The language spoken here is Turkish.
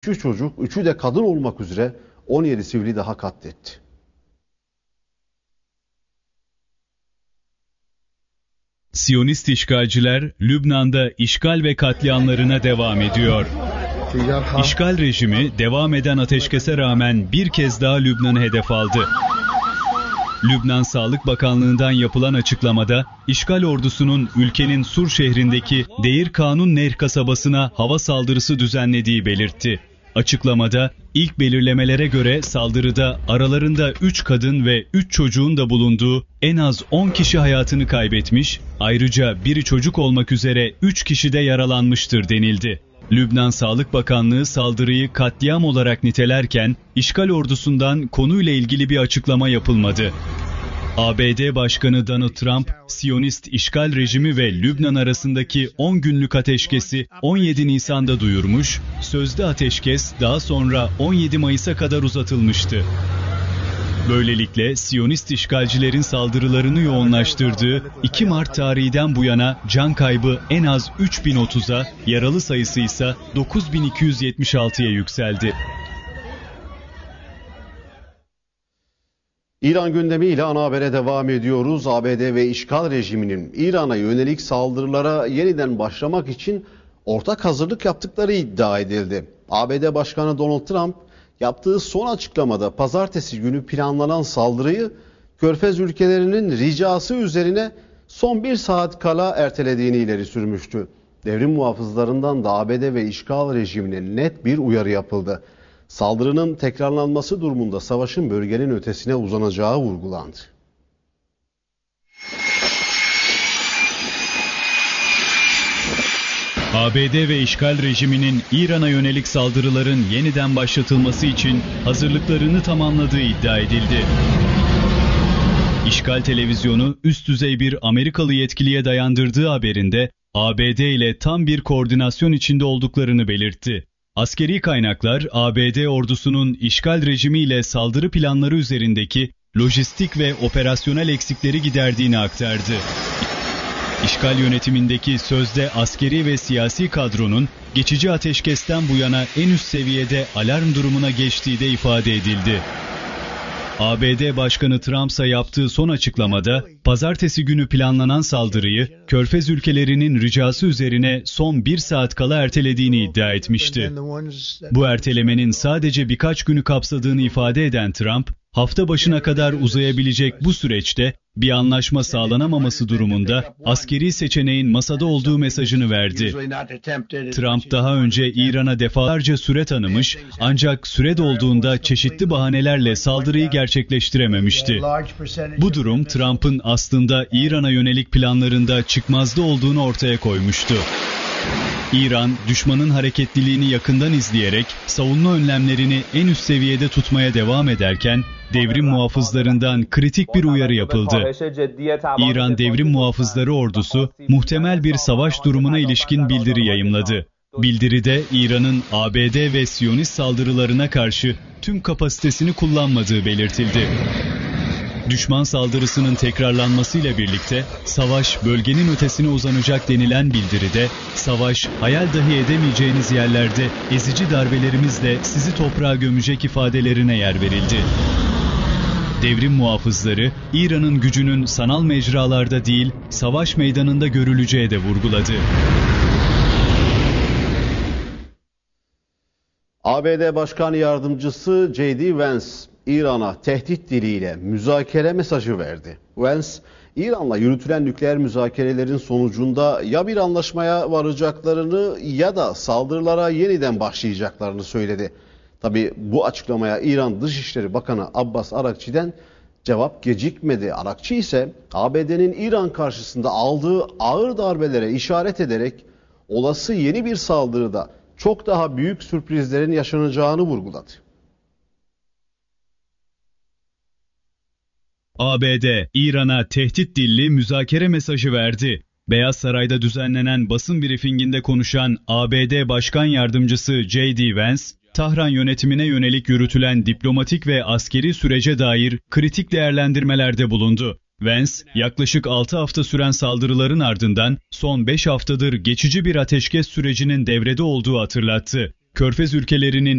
3'ü çocuk, 3'ü de kadın olmak üzere 17 sivili daha katletti. Siyonist işgalciler Lübnan'da işgal ve katliamlarına devam ediyor. İşgal rejimi devam eden ateşkese rağmen bir kez daha Lübnan'ı hedef aldı. Lübnan Sağlık Bakanlığı'ndan yapılan açıklamada, işgal ordusunun ülkenin Sur şehrindeki Deir Kanun Nehr kasabasına hava saldırısı düzenlediği belirtti. Açıklamada, ilk belirlemelere göre saldırıda aralarında 3 kadın ve 3 çocuğun da bulunduğu en az 10 kişi hayatını kaybetmiş, ayrıca biri çocuk olmak üzere 3 kişi de yaralanmıştır denildi. Lübnan Sağlık Bakanlığı saldırıyı katliam olarak nitelerken, işgal ordusundan konuyla ilgili bir açıklama yapılmadı. ABD Başkanı Donald Trump, Siyonist işgal rejimi ve Lübnan arasındaki 10 günlük ateşkesi 17 Nisan'da duyurmuş, sözde ateşkes daha sonra 17 Mayıs'a kadar uzatılmıştı. Böylelikle Siyonist işgalcilerin saldırılarını yoğunlaştırdığı 2 Mart tarihinden bu yana can kaybı en az 3030'a, yaralı sayısı ise 9276'ya yükseldi. İran gündemiyle ana habere devam ediyoruz. ABD ve işgal rejiminin İran'a yönelik saldırılara yeniden başlamak için ortak hazırlık yaptıkları iddia edildi. ABD Başkanı Donald Trump yaptığı son açıklamada pazartesi günü planlanan saldırıyı Körfez ülkelerinin ricası üzerine son 1 saat kala ertelediğini ileri sürmüştü. Devrim muhafızlarından da ABD ve işgal rejimine net bir uyarı yapıldı. Saldırının tekrarlanması durumunda savaşın bölgenin ötesine uzanacağı vurgulandı. ABD ve işgal rejiminin İran'a yönelik saldırıların yeniden başlatılması için hazırlıklarını tamamladığı iddia edildi. İşgal televizyonu üst düzey bir Amerikalı yetkiliye dayandırdığı haberinde ABD ile tam bir koordinasyon içinde olduklarını belirtti. Askeri kaynaklar ABD ordusunun işgal rejimiyle saldırı planları üzerindeki lojistik ve operasyonel eksikleri giderdiğini aktardı. İşgal yönetimindeki sözde askeri ve siyasi kadronun geçici ateşkesten bu yana en üst seviyede alarm durumuna geçtiği de ifade edildi. ABD Başkanı Trump'sa yaptığı son açıklamada, pazartesi günü planlanan saldırıyı Körfez ülkelerinin ricası üzerine son 1 saat kala ertelediğini iddia etmişti. Bu ertelemenin sadece birkaç günü kapsadığını ifade eden Trump, hafta başına kadar uzayabilecek bu süreçte bir anlaşma sağlanamaması durumunda askeri seçeneğin masada olduğu mesajını verdi. Trump daha önce İran'a defalarca süre tanımış, ancak süre dolduğunda çeşitli bahanelerle saldırıyı gerçekleştirememişti. Bu durum Trump'ın aslında İran'a yönelik planlarında çıkmazda olduğunu ortaya koymuştu. İran, düşmanın hareketliliğini yakından izleyerek savunma önlemlerini en üst seviyede tutmaya devam ederken, devrim muhafızlarından kritik bir uyarı yapıldı. İran Devrim Muhafızları Ordusu, muhtemel bir savaş durumuna ilişkin bildiri yayımladı. Bildiride İran'ın ABD ve Siyonist saldırılarına karşı tüm kapasitesini kullanmadığı belirtildi. Düşman saldırısının tekrarlanmasıyla birlikte savaş bölgenin ötesine uzanacak denilen bildiride, savaş hayal dahi edemeyeceğiniz yerlerde ezici darbelerimizle sizi toprağa gömecek ifadelerine yer verildi. Devrim muhafızları, İran'ın gücünün sanal mecralarda değil, savaş meydanında görüleceği de vurguladı. ABD Başkan Yardımcısı J.D. Vance, İran'a tehdit diliyle müzakere mesajı verdi. Vance, İran'la yürütülen nükleer müzakerelerin sonucunda ya bir anlaşmaya varacaklarını ya da saldırılara yeniden başlayacaklarını söyledi. Tabii bu açıklamaya İran Dışişleri Bakanı Abbas Arakçi'den cevap gecikmedi. Arakçi ise ABD'nin İran karşısında aldığı ağır darbelere işaret ederek olası yeni bir saldırıda çok daha büyük sürprizlerin yaşanacağını vurguladı. ABD, İran'a tehdit dilli müzakere mesajı verdi. Beyaz Saray'da düzenlenen basın brifinginde konuşan ABD Başkan Yardımcısı J.D. Vance, Tahran yönetimine yönelik yürütülen diplomatik ve askeri sürece dair kritik değerlendirmelerde bulundu. Vance, yaklaşık 6 hafta süren saldırıların ardından son 5 haftadır geçici bir ateşkes sürecinin devrede olduğu hatırlattı. Körfez ülkelerinin